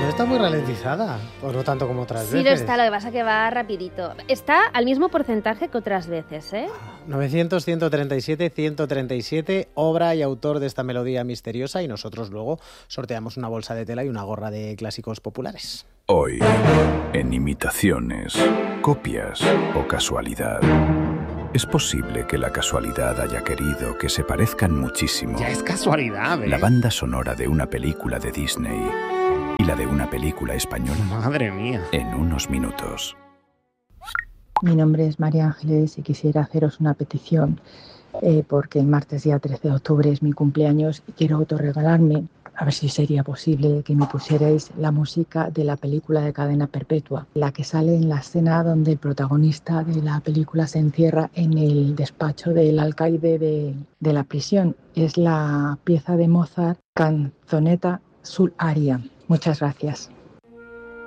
No está muy ralentizada, pues no tanto como otras Sí veces. lo está, lo que pasa es que va rapidito. Está al mismo porcentaje que otras veces, ¿eh? 900, 137, 137, obra y autor de esta melodía misteriosa, y nosotros luego sorteamos una bolsa de tela y una gorra de clásicos populares. Hoy, en imitaciones, copias o casualidad. Es posible que la casualidad haya querido que se parezcan muchísimo. Ya es casualidad, ¿eh? La banda sonora de una película de Disney y la de una película española. Madre mía. En unos minutos. Mi nombre es María Ángeles y quisiera haceros una petición porque el martes día 13 de octubre es mi cumpleaños y quiero autorregalarme, a ver si sería posible que me pusierais la música de la película de Cadena Perpetua, la que sale en la escena donde el protagonista de la película se encierra en el despacho del alcaide de la prisión. Es la pieza de Mozart, Canzonetta sul aria. Muchas gracias.